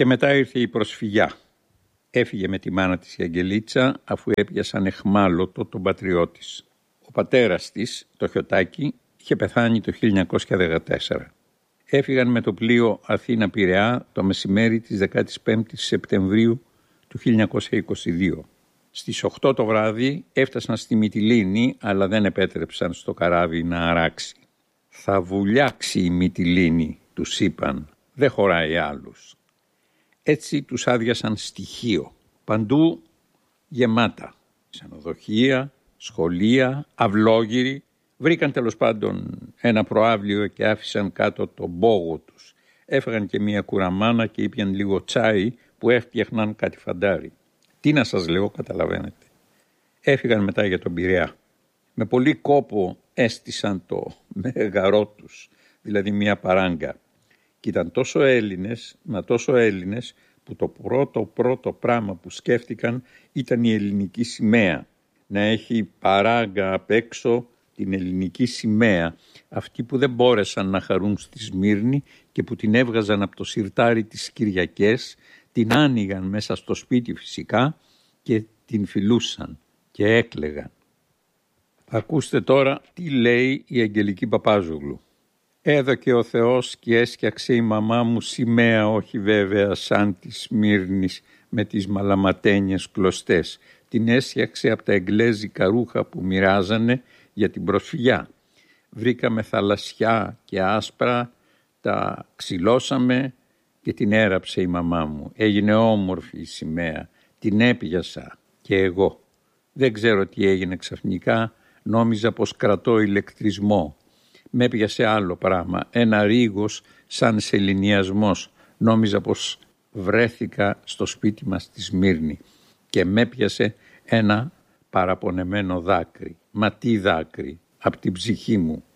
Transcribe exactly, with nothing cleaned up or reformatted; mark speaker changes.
Speaker 1: Και μετά ήρθε η προσφυγιά. Έφυγε με τη μάνα της η Αγγελίτσα αφού έπιασαν εχμάλωτο τον πατριό της. Ο πατέρας της, το Χιωτάκι, είχε πεθάνει το χίλια εννιακόσια δεκατέσσερα. Έφυγαν με το πλοίο Αθήνα-Πειραιά το μεσημέρι της δεκάτης πέμπτης Σεπτεμβρίου του χίλια εννιακόσια είκοσι δύο. Στις οκτώ το βράδυ έφτασαν στη Μυτιλήνη, αλλά δεν επέτρεψαν στο καράβι να αράξει. «Θα βουλιάξει η Μυτιλήνη», τους είπαν, «δεν χωράει άλλους». Έτσι τους άδειασαν στοιχείο, παντού γεμάτα, ξενοδοχεία, σχολεία, αυλόγυροι. Βρήκαν τέλος πάντων ένα προαύλιο και άφησαν κάτω τον μπόγο τους. Έφαγαν και μία κουραμάνα και ήπιαν λίγο τσάι που έφτιαχναν κάτι φαντάρι. Τι να σας λέω, καταλαβαίνετε. Έφυγαν μετά για τον Πειραιά. Με πολύ κόπο έστησαν το μέγαρό τους, δηλαδή μία παράγκα. Και ήταν τόσο Έλληνες, μα τόσο Έλληνες, που το πρώτο πρώτο πράγμα που σκέφτηκαν ήταν η ελληνική σημαία. Να έχει παράγκα απ' έξω την ελληνική σημαία, αυτοί που δεν μπόρεσαν να χαρούν στη Σμύρνη και που την έβγαζαν από το σιρτάρι τις Κυριακές, την άνοιγαν μέσα στο σπίτι φυσικά και την φιλούσαν και έκλαιγαν. Ακούστε τώρα τι λέει η Αγγελική Παπάζογλου. «Έδωκε ο Θεός και έσκιαξε η μαμά μου σημαία, όχι βέβαια σαν τη Σμύρνης με τις μαλαματένιες κλωστές. Την έσιαξε από τα εγγλέζικα ρούχα που μοιράζανε για την προσφυγιά. Βρήκαμε θαλασσιά και άσπρα, τα ξυλώσαμε και την έραψε η μαμά μου. Έγινε όμορφη η σημαία, την έπιασα και εγώ. Δεν ξέρω τι έγινε ξαφνικά, νόμιζα πως κρατώ ηλεκτρισμό. Με έπιασε άλλο πράγμα, ένα ρίγος σαν σεληνιασμός. Νόμιζα πως βρέθηκα στο σπίτι μας στη Σμύρνη και με έπιασε ένα παραπονεμένο δάκρυ. Μα τι δάκρυ, απ' την ψυχή μου.